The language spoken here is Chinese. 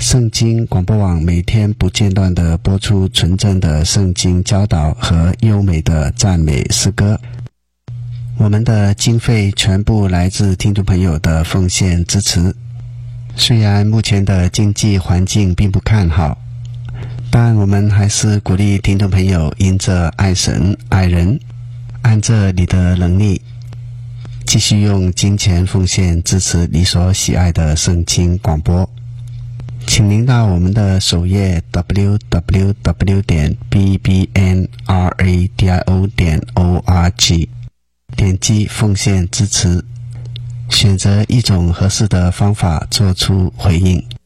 圣经广播网每天不间断地播出纯正的圣经教导和优美的赞美诗歌。我们的经费全部来自听众朋友的奉献支持。虽然目前的经济环境并不看好，但我们还是鼓励听众朋友因着爱神爱人，按着你的能力继续用金钱奉献支持你所喜爱的圣经广播。请您到我们的首页 www.bbnradio.org 点击奉献支持，选择一种合适的方法做出回应。